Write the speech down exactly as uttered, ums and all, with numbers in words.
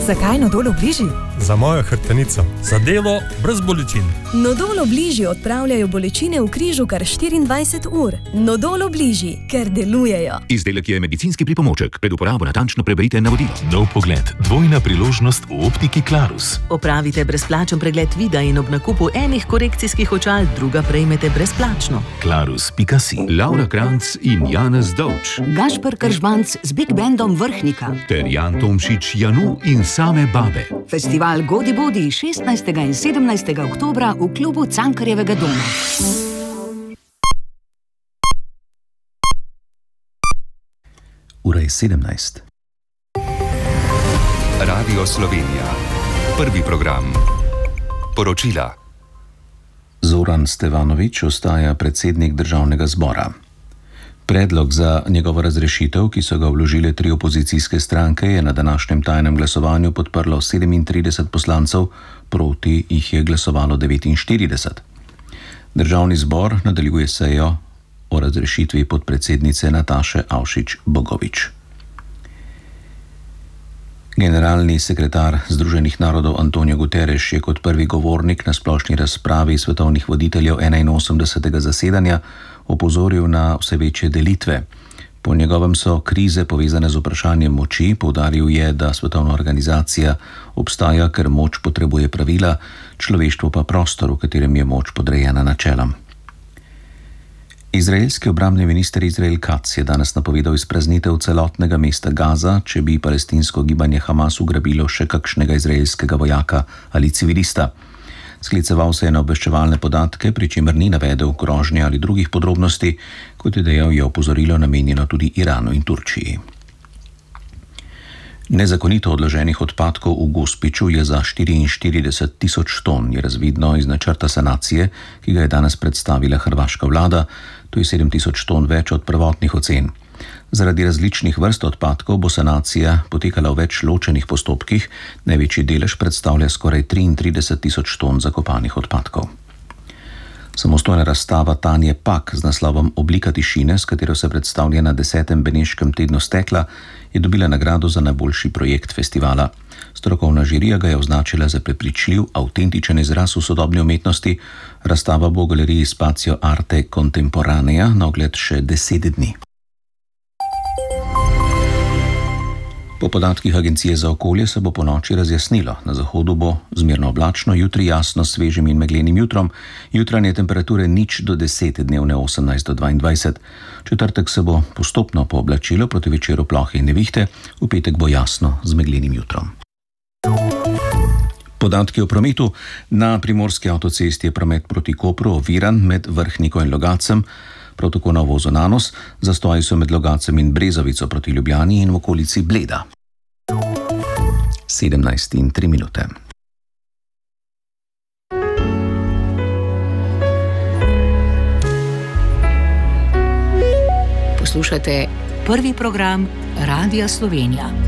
Zakaj Nodol Obliži? Za mojo hrbtenico. Za delo brez bolečin. Nodol Obliži odpravljajo bolečine v križu kar štiriindvajset ur. Nodol Obliži, ker delujejo. Izdelek je medicinski pripomoček. Pred uporabo natančno preberite navodila. Nov pogled, dvojna priložnost v optiki Clarus. Opravite brezplačen pregled vida in ob nakupu enih korekcijskih očal druga prejmete brezplačno. Clarus pika si. Laura Kranc in Janez Dovč. Gašper Kržbanc z Big Bandom Vrhnika. Ter Jan Tomšič, Janu in same babe. Festival Godi Bodi šestnajstega in sedemnajstega oktobra v klubu Cankarjevega doma. Ura je sedemnajst. Radio Slovenija. Prvi program. Poročila. Zoran Stevanović ostaja predsednik državnega zbora. Predlog za njegovo razrešitev, ki so ga vložile tri opozicijske stranke, je na današnjem tajnem glasovanju podprlo sedemintrideset poslancev, proti jih je glasovalo devetinštirideset. Državni zbor nadaljuje sejo o razrešitvi podpredsednice Nataše Avšič Bogovič. Generalni sekretar Združenih narodov Antonio Guterres je kot prvi govornik na splošni razpravi svetovnih voditeljev enainosemdesetega zasedanja opozoril na vse večje delitve. Po njegovem so krize povezane z vprašanjem moči, poudaril je, da svetovna organizacija obstaja, ker moč potrebuje pravila, človeštvo pa prostor, v katerem je moč podrejena načelom. Izraelski obrambni minister Izrael Katz je danes napovedal izpraznitev celotnega mesta Gaza, če bi palestinsko gibanje Hamas ugrabilo še kakšnega izraelskega vojaka ali civilista. Skliceval se je na obveščevalne podatke, pri čemer ni navedel grožnje ali drugih podrobnosti, kot je dejal, je opozorilo namenjeno tudi Iranu in Turčiji. Nezakonito odloženih odpadkov v Gospiću je za štiriinštirideset tisoč ton, je razvidno iz načrta sanacije, ki ga je danes predstavila hrvaška vlada, to je sedem tisoč ton več od prvotnih ocen. Zaradi različnih vrst odpadkov bo sanacija potekala v več ločenih postopkih, največji delež predstavlja skoraj triintrideset tisoč ton zakopanih odpadkov. Samostojna razstava Tanje Pak z naslovom Oblika tišine, s katero se predstavlja na desetem Beneškem tednu stekla, je dobila nagrado za najboljši projekt festivala. Strokovna žirija ga je označila za prepričljiv, avtentičen izraz v sodobni umetnosti. Razstava bo v galeriji Spazio Arte Contemporanea na ogled še deset dni. Po podatkih Agencije za okolje se bo po noči razjasnilo. Na zahodu bo zmerno oblačno, jutri jasno s svežim in meglenim jutrom, jutranje temperature nič do deset, dnevne osemnajst do dvaindvajset. Četrtek se bo postopno pooblačilo, proti večeru plohe in nevihte, v petek bo jasno z meglenim jutrom. Podatki o prometu. Na primorski avtocesti je promet proti Kopru oviran med Vrhniko in Logacem, prav tako na uvozu Nanos, zastoji so med Logacem in Brezovico proti Ljubljani in v okolici Bleda. sedemnajst in tri minute. Poslušate prvi program Radia Slovenija.